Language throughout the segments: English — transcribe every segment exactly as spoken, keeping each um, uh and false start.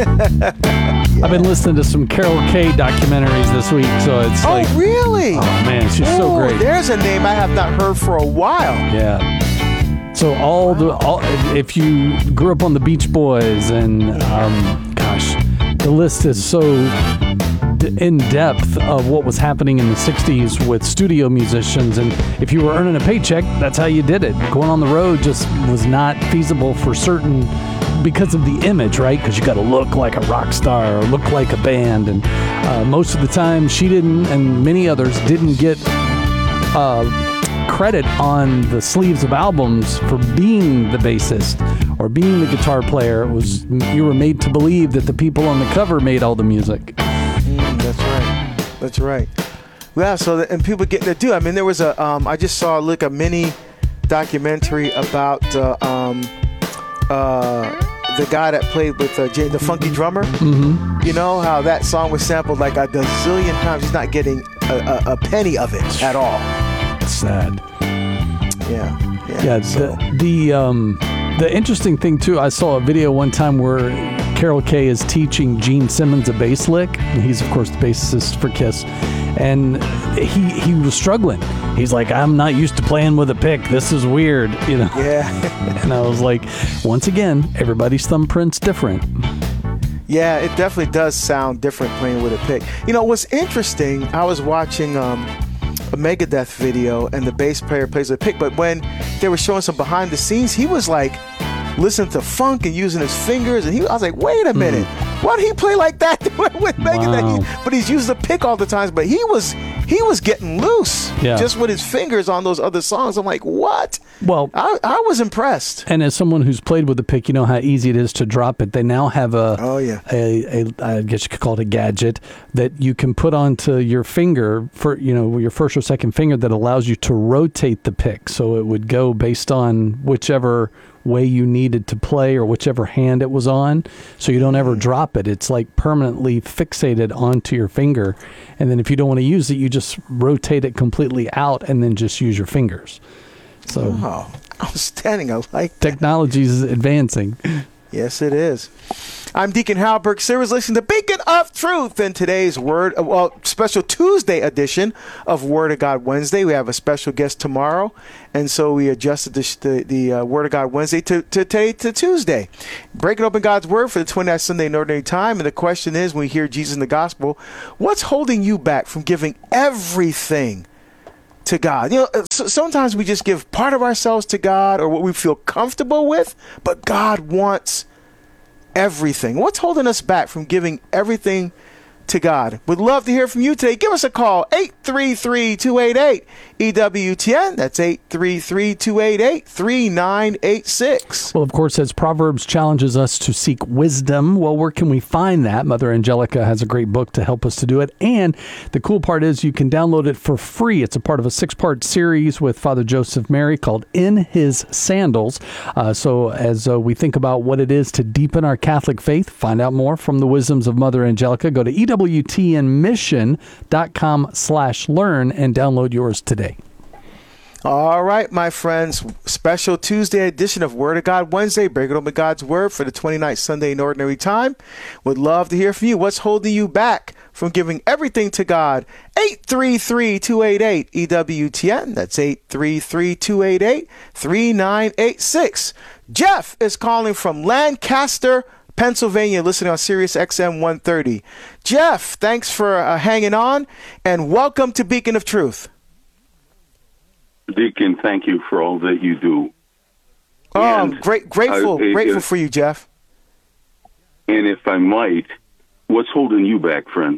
yeah. I've been listening to some Carol Kay documentaries this week, so it's oh, like... Oh, really? Oh, man, she's Ooh, so great. There's a name I have not heard for a while. Yeah. So all the... all if you grew up on the Beach Boys and, um, gosh, the list is so in depth of what was happening in the sixties with studio musicians, and if you were earning a paycheck, that's how you did it. Going on the road just was not feasible for certain, because of the image, right? Because you got to look like a rock star or look like a band, and uh, most of the time she didn't, and many others didn't get uh, credit on the sleeves of albums for being the bassist or being the guitar player. It was, you were made to believe that the people on the cover made all the music. Mm, that's right. That's right. Yeah. So the, and people getting to do. I mean, there was a. Um, I just saw like a mini documentary about uh, um, uh, the guy that played with uh, Jay, the funky drummer. Mm-hmm. You know how that song was sampled like a gazillion times. He's not getting a, a, a penny of it at all. Sad. Yeah. Yeah. Yeah. So. The the um the interesting thing too, I saw a video one time where Carol Kay is teaching Gene Simmons a bass lick. And he's, of course, the bassist for Kiss. And he he was struggling. He's like, I'm not used to playing with a pick. This is weird, you know? Yeah. And I was like, once again, everybody's thumbprint's different. Yeah, it definitely does sound different playing with a pick. You know, what's interesting, I was watching um, a Megadeth video, and the bass player plays with a pick, but when they were showing some behind the scenes, he was like, listening to funk and using his fingers, and he, I was like, wait a minute, mm. why did he play like that with Megadeth? Wow. He, but he's using the pick all the times, but he was he was getting loose yeah. just with his fingers on those other songs. I'm like, what? Well, I, I was impressed. And as someone who's played with the pick, you know how easy it is to drop it. They now have a, oh, yeah. a, a I guess you could call it a gadget that you can put onto your finger, for you know, your first or second finger, that allows you to rotate the pick. So it would go based on whichever way you needed to play or whichever hand it was on, so you don't ever drop it. It's like permanently fixated onto your finger, and then if you don't want to use it, you just rotate it completely out and then just use your fingers. So oh, outstanding. I like that. Technology is advancing. Yes, it is. I'm Deacon Halbert. Sarah's listening to Beacon of Truth in today's Word, well, special Tuesday edition of Word of God Wednesday. We have a special guest tomorrow, and so we adjusted the the, the uh, Word of God Wednesday to, to today to Tuesday. Breaking open God's Word for the twenty-ninth Sunday in Ordinary Time, and the question is, when we hear Jesus in the Gospel, what's holding you back from giving everything to God? You know, sometimes we just give part of ourselves to God or what we feel comfortable with, but God wants everything. What's holding us back from giving everything to God? Would love to hear from you today. Give us a call, eight three three, two eight eight, E W T N. That's eight three three, two eight eight, three nine eight six. Well, of course, as Proverbs challenges us to seek wisdom, well, where can we find that? Mother Angelica has a great book to help us to do it. And the cool part is you can download it for free. It's a part of a six-part series with Father Joseph Mary called In His Sandals. Uh, so as uh, we think about what it is to deepen our Catholic faith, find out more from the wisdoms of Mother Angelica, go to E W T N mission dot com slash learn and download yours today. All right, my friends, special Tuesday edition of Word of God Wednesday, breaking open God's Word for the twenty-ninth Sunday in Ordinary Time. Would love to hear from you. What's holding you back from giving everything to God? eight three three, two eight eight, E W T N. That's eight three three, two eight eight, three nine eight six. Jeff is calling from Lancaster, Pennsylvania, listening on Sirius X M one thirty. Jeff, thanks for uh, hanging on, and welcome to Beacon of Truth. Deacon, thank you for all that you do. Oh, I'm great, grateful, I, it, grateful it, for you, Jeff. And if I might, what's holding you back, friend?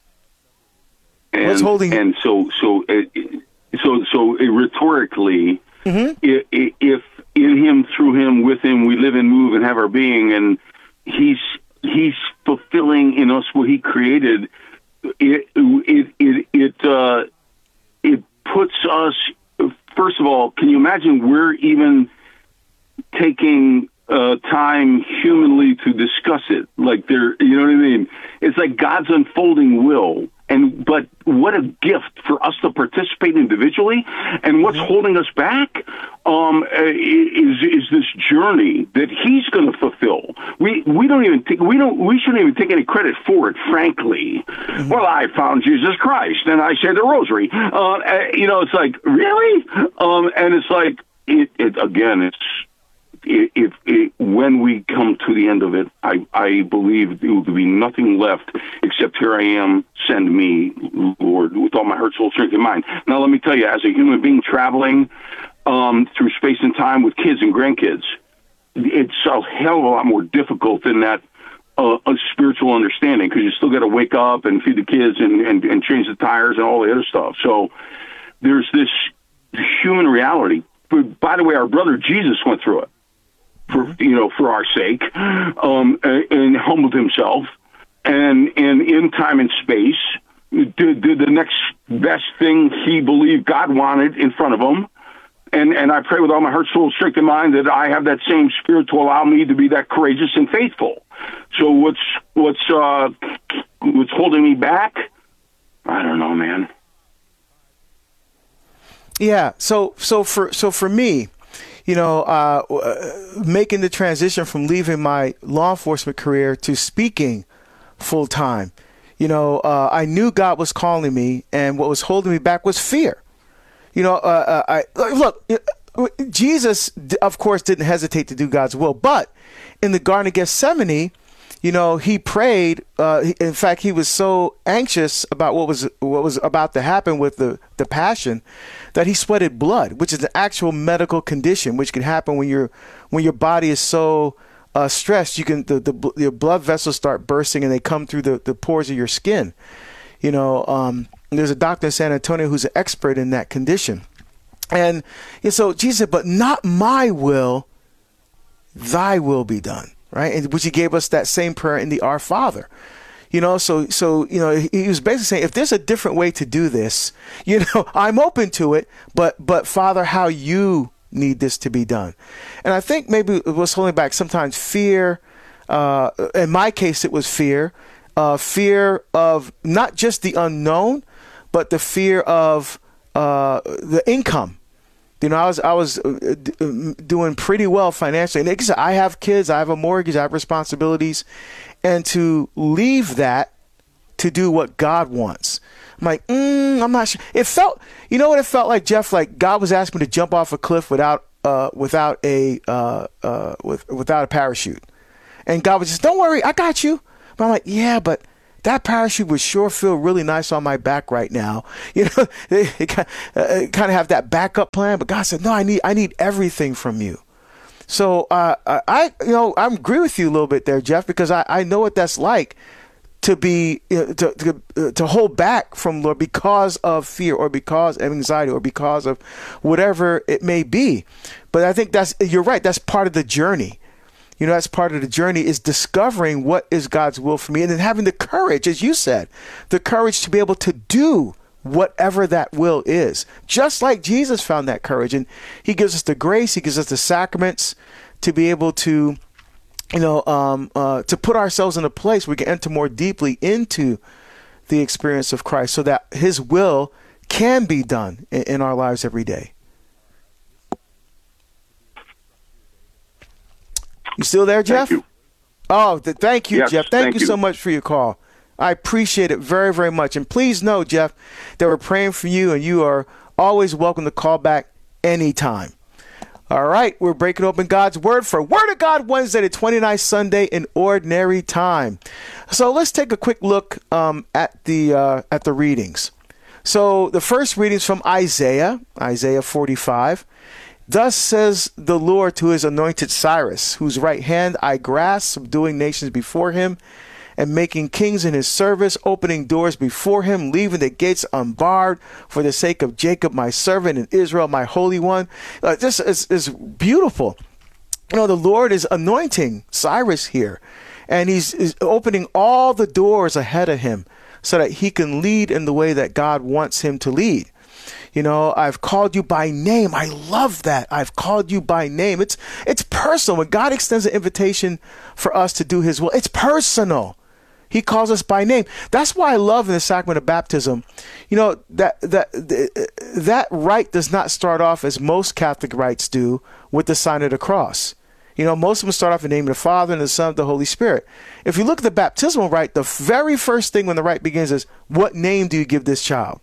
And, what's holding? And so, so, uh, so, so, uh, rhetorically, mm-hmm. if, if in Him, through Him, with Him, we live and move and have our being, and He's He's fulfilling in us what He created, it it it it uh, it puts us. First of all, can you imagine we're even taking uh, time humanly to discuss it? Like there, you know what I mean? It's like God's unfolding will, and And but what a gift for us to participate individually. And what's mm-hmm. holding us back um, is is this journey that He's going to fulfill. We we don't even think we don't we shouldn't even take any credit for it. Frankly, mm-hmm. well, I found Jesus Christ and I say the Rosary. Uh, you know, it's like really, um, and it's like it, it again. It's If, if when we come to the end of it, I, I believe there will be nothing left except here I am, send me, Lord, with all my heart, soul, strength, and mind. Now, let me tell you, as a human being traveling um, through space and time with kids and grandkids, it's a hell of a lot more difficult than that uh, a spiritual understanding, because you still got to wake up and feed the kids and, and, and change the tires and all the other stuff. So there's this human reality. But by the way, our brother Jesus went through it. For you know, for our sake, um, and, and humbled himself, and and in time and space, did, did the next best thing he believed God wanted in front of him, and and I pray with all my heart, soul, strength, and mind that I have that same spirit to allow me to be that courageous and faithful. So what's what's uh, what's holding me back? I don't know, man. Yeah. So so for so for me. You know, uh, making the transition from leaving my law enforcement career to speaking full time, you know, uh, I knew God was calling me, and what was holding me back was fear. You know, uh, I look, Jesus, of course, didn't hesitate to do God's will, but in the Garden of Gethsemane, you know, he prayed. Uh, in fact, he was so anxious about what was what was about to happen with the, the passion that he sweated blood, which is an actual medical condition, which can happen when you're when your body is so uh, stressed. You can the, the your blood vessels start bursting and they come through the, the pores of your skin. You know, um, there's a doctor in San Antonio who's an expert in that condition, and, and so Jesus said, "But not my will, thy will be done." Right, and which he gave us that same prayer in the Our Father, you know. So, so you know, he was basically saying, if there's a different way to do this, you know, I'm open to it. But, but Father, how you need this to be done, and I think maybe it was holding back sometimes fear. Uh, in my case, it was fear, uh, fear of not just the unknown, but the fear of uh, the income. You know, I was I was doing pretty well financially. And I have kids, I have a mortgage, I have responsibilities. And to leave that to do what God wants, I'm like, mm, I'm not sure. It felt, you know what it felt like, Jeff? Like God was asking me to jump off a cliff without uh, without a uh, uh, with, without a parachute. And God was just, don't worry, I got you. But I'm like, yeah, but that parachute would sure feel really nice on my back right now. You know, it, it, uh, it kind of have that backup plan. But God said, no, I need I need everything from you. So uh, I, you know, I agree with you a little bit there, Jeff, because I, I know what that's like to be you know, to to, uh, to hold back from Lord because of fear or because of anxiety or because of whatever it may be. But I think that's you're right. That's part of the journey. You know, that's part of the journey is discovering what is God's will for me, and then having the courage, as you said, the courage to be able to do whatever that will is, just like Jesus found that courage. And he gives us the grace, he gives us the sacraments to be able to, you know, um, uh, to put ourselves in a place where we can enter more deeply into the experience of Christ so that his will can be done in, in our lives every day. You still there, Jeff? Thank you. Oh, th- thank you, yes, Jeff. Thank, thank you, you so much for your call. I appreciate it very, very much. And please know, Jeff, that we're praying for you, and you are always welcome to call back anytime. All right, we're breaking open God's Word for Word of God Wednesday, the twenty-ninth Sunday in Ordinary Time. So let's take a quick look um, at the uh, at the readings. So the first reading is from Isaiah, Isaiah forty-five. Thus says the Lord to his anointed Cyrus, whose right hand I grasp, subduing nations before him, and making kings in his service, opening doors before him, leaving the gates unbarred for the sake of Jacob, my servant, and Israel, my holy one. Uh, this is, is beautiful. You know, the Lord is anointing Cyrus here, and he's is opening all the doors ahead of him so that he can lead in the way that God wants him to lead. You know, I've called you by name. I love that. I've called you by name. It's it's personal. When God extends an invitation for us to do his will, it's personal. He calls us by name. That's why I love in the sacrament of baptism, you know, that that that rite does not start off as most Catholic rites do with the sign of the cross. You know, most of them start off in the name of the Father and the Son and the Holy Spirit. If you look at the baptismal rite, the very first thing when the rite begins is, what name do you give this child?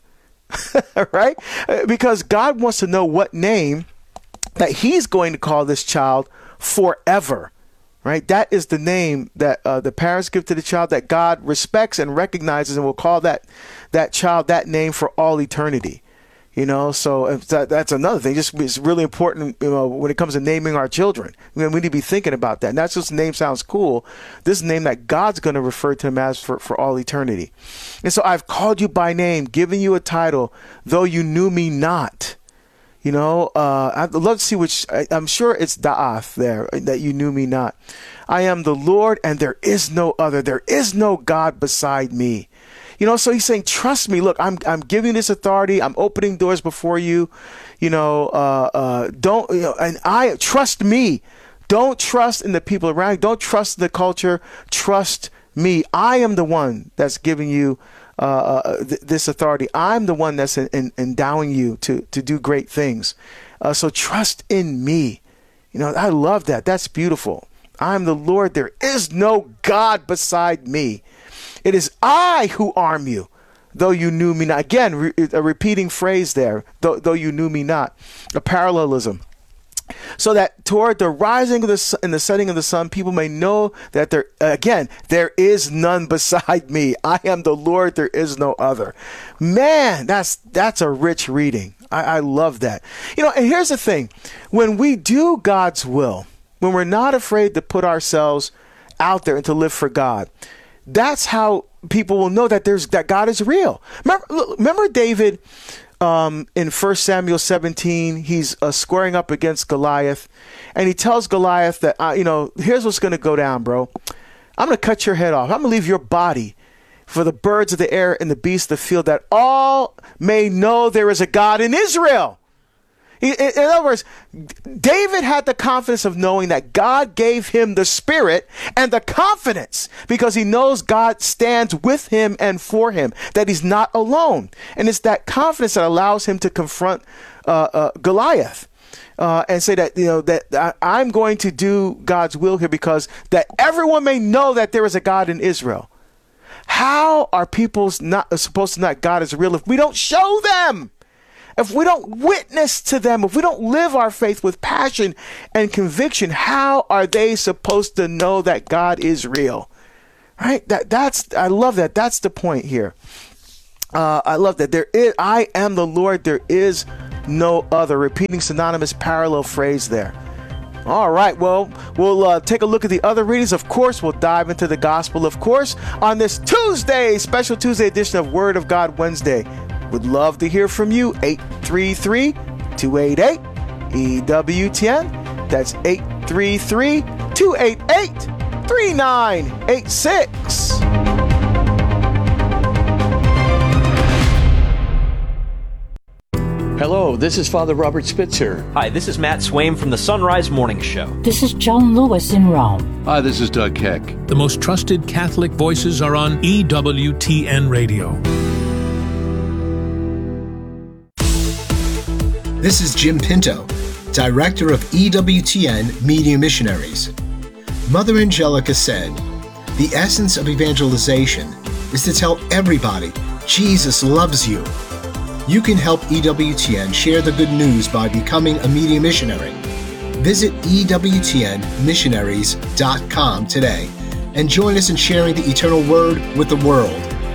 Right? Because God wants to know what name that he's going to call this child forever. Right? That is the name that uh, the parents give to the child, that God respects and recognizes, and will call that that child that name for all eternity. You know, so that, that's another thing. Just it's really important, you know, when it comes to naming our children. I mean, we need to be thinking about that. Not just the name sounds cool. This is a name that God's going to refer to him as for, for all eternity. And so I've called you by name, given you a title, though you knew me not. You know, uh, I'd love to see which, I, I'm sure it's Da'ath there, that you knew me not. I am the Lord, and there is no other. There is no God beside me. You know, so he's saying, trust me. Look, I'm I'm giving this authority. I'm opening doors before you. You know, uh, uh, don't, you know, and I trust me. Don't trust in the people around you. Don't trust in the culture. Trust me. I am the one that's giving you uh, uh, th- this authority. I'm the one that's in, in, endowing you to, to do great things. Uh, so trust in me. You know, I love that. That's beautiful. I'm the Lord. There is no God beside me. It is I who arm you, though you knew me not. Again, re- a repeating phrase there, though, though you knew me not. A parallelism. So that toward the rising of the sun and the setting of the sun, people may know that there, again, there is none beside me. I am the Lord, there is no other. Man, that's that's a rich reading. I, I love that. You know, and here's the thing. When we do God's will, when we're not afraid to put ourselves out there and to live for God, that's how people will know that there's that God is real. Remember, remember David um, in First Samuel seventeen. He's uh, squaring up against Goliath, and he tells Goliath that uh, you know, here's what's going to go down, bro. I'm going to cut your head off. I'm going to leave your body for the birds of the air and the beasts of the field, that all may know there is a God in Israel. In other words, David had the confidence of knowing that God gave him the spirit and the confidence because he knows God stands with him and for him, that he's not alone. And it's that confidence that allows him to confront uh, uh, Goliath uh, and say that, you know, that I, I'm going to do God's will here because that everyone may know that there is a God in Israel. How are people not supposed to know that God is real if we don't show them? If we don't witness to them, if we don't live our faith with passion and conviction, how are they supposed to know that God is real? Right? That that's I love that. That's the point here. Uh, I love that. There is I am the Lord. There is no other. Repeating synonymous parallel phrase there. All right. Well, we'll uh, take a look at the other readings. Of course, we'll dive into the gospel, of course, on this Tuesday, special Tuesday edition of Word of God Wednesday. Would love to hear from you. eight three three, two eight eight, E W T N. That's eight three three, two eight eight, three nine eight six. Hello, this is Father Robert Spitzer. Hi, this is Matt Swaim from the Sunrise Morning Show. This is Joan Lewis in Rome. Hi, this is Doug Keck. The most trusted Catholic voices are on E W T N Radio. This is Jim Pinto, Director of E W T N Media Missionaries. Mother Angelica said, "The essence of evangelization is to tell everybody Jesus loves you." You can help E W T N share the good news by becoming a media missionary. Visit E W T N missionaries dot com today and join us in sharing the eternal word with the world.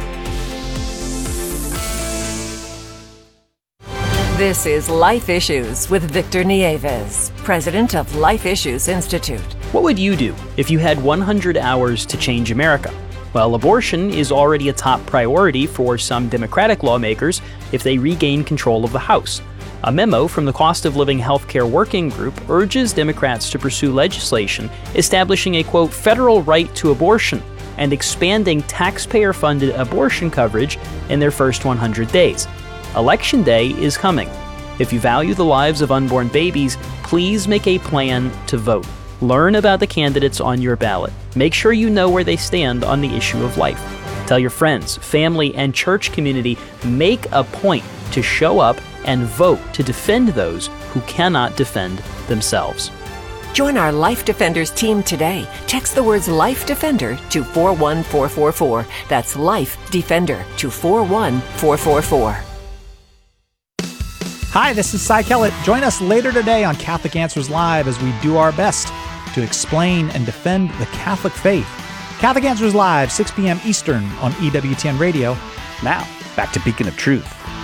This is Life Issues with Victor Nieves, president of Life Issues Institute. What would you do if you had one hundred hours to change America? Well, abortion is already a top priority for some Democratic lawmakers if they regain control of the House. A memo from the Cost of Living Healthcare Working Group urges Democrats to pursue legislation establishing a, quote, federal right to abortion and expanding taxpayer-funded abortion coverage in their first one hundred days. Election Day is coming. If you value the lives of unborn babies, please make a plan to vote. Learn about the candidates on your ballot. Make sure you know where they stand on the issue of life. Tell your friends, family, and church community, make a point to show up and vote to defend those who cannot defend themselves. Join our Life Defenders team today. Text the words Life Defender to four one four four four. That's Life Defender to four one four four four. Hi, this is Cy Kellett. Join us later today on Catholic Answers Live as we do our best to explain and defend the Catholic faith. Catholic Answers Live, six p.m. Eastern on E W T N Radio. Now, back to Beacon of Truth.